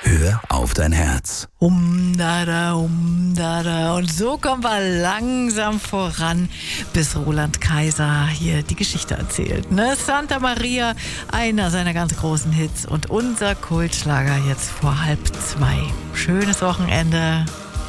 Hör auf dein Herz. Da. Und so kommen wir langsam voran, bis Roland Kaiser hier die Geschichte erzählt. Ne? Santa Maria, einer seiner ganz großen Hits und unser Kultschlager jetzt vor 1:30. Schönes Wochenende.